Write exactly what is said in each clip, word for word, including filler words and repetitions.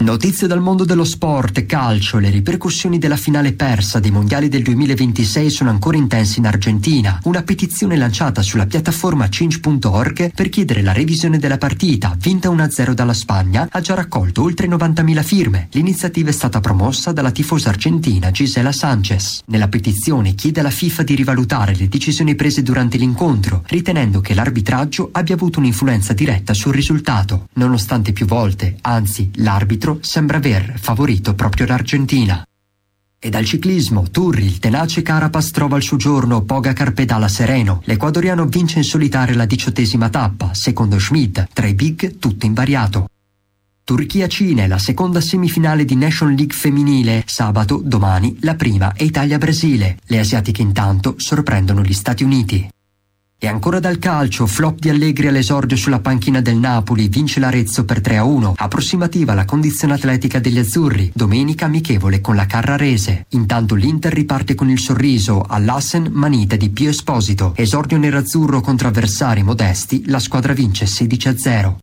Notizie dal mondo dello sport, calcio. Le ripercussioni della finale persa dei mondiali del duemilaventisei sono ancora intense in Argentina. Una petizione lanciata sulla piattaforma change punto org per chiedere la revisione della partita, vinta uno a zero dalla Spagna, ha già raccolto oltre novantamila firme. L'iniziativa è stata promossa dalla tifosa argentina Gisela Sanchez. Nella petizione chiede alla FIFA di rivalutare le decisioni prese durante l'incontro, ritenendo che l'arbitraggio abbia avuto un'influenza diretta sul risultato, nonostante più volte, anzi, l'arbitro sembra aver favorito proprio l'Argentina. E dal ciclismo, Turri, il tenace Carapaz trova il suo giorno, Pogacar pedala sereno. L'ecuadoriano vince in solitaria la diciottesima tappa, secondo Schmid, tra i big tutto invariato. Turchia-Cina, la seconda semifinale di Nation League femminile, sabato, domani, la prima è Italia-Brasile. Le asiatiche intanto sorprendono gli Stati Uniti. E ancora dal calcio, flop di Allegri all'esordio sulla panchina del Napoli, vince l'Arezzo per tre a uno, approssimativa la condizione atletica degli azzurri, domenica amichevole con la Carrarese. Intanto l'Inter riparte con il sorriso, all'Assen manita di Pio Esposito, esordio nerazzurro contro avversari modesti, la squadra vince sedici a zero.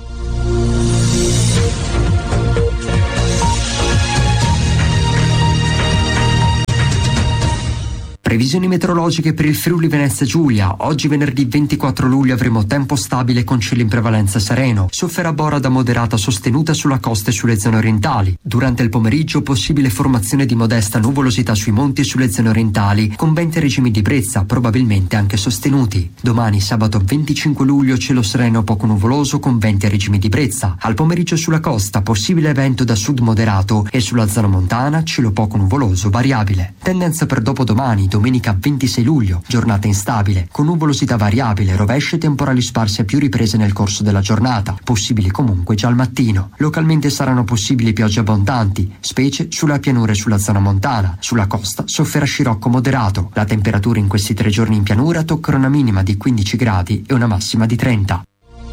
Previsioni meteorologiche per il Friuli Venezia Giulia. Oggi venerdì ventiquattro luglio avremo tempo stabile con cielo in prevalenza sereno. Sofferà bora da moderata sostenuta sulla costa e sulle zone orientali. Durante il pomeriggio possibile formazione di modesta nuvolosità sui monti e sulle zone orientali, con venti a regimi di brezza, probabilmente anche sostenuti. Domani sabato venticinque luglio cielo sereno poco nuvoloso con venti a regimi di brezza. Al pomeriggio sulla costa possibile vento da sud moderato e sulla zona montana cielo poco nuvoloso variabile. Tendenza per dopodomani, domenica ventisei luglio, giornata instabile, con nuvolosità variabile, rovesci e temporali sparsi a più riprese nel corso della giornata, possibili comunque già al mattino. Localmente saranno possibili piogge abbondanti, specie sulla pianura e sulla zona montana. Sulla costa sofferà scirocco moderato. La temperatura in questi tre giorni in pianura toccherà una minima di quindici gradi e una massima di trenta.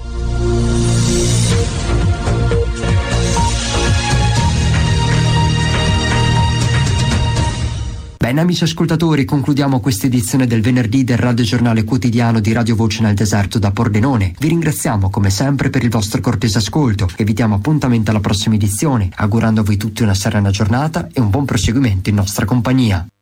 Bene amici ascoltatori, concludiamo questa edizione del venerdì del radiogiornale quotidiano di Radio Voce nel Deserto da Pordenone. Vi ringraziamo come sempre per il vostro cortese ascolto e vi diamo appuntamento alla prossima edizione, augurando a voi tutti una serena giornata e un buon proseguimento in nostra compagnia.